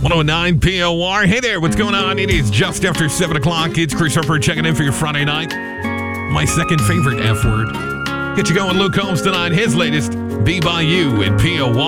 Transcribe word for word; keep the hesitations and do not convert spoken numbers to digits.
one oh nine P O R. Hey there, what's going on? It is just after seven o'clock. It's Chris Harper checking in for your Friday night. My second favorite F word. Get you going, Luke Combs tonight. His latest, Be By You in P O R.